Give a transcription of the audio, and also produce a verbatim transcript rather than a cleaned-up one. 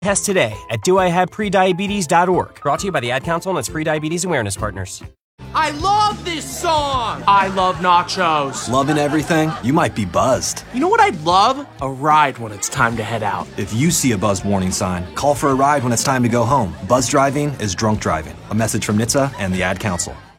Test today at do I have prediabetes dot org. Brought to you by the Ad Council and its Prediabetes Awareness Partners. I love this song! I love nachos. Loving everything? You might be buzzed. You know what I'd love? A ride when it's time to head out. If you see a buzz warning sign, call for a ride when it's time to go home. Buzz driving is drunk driving. A message from N H T S A and the Ad Council.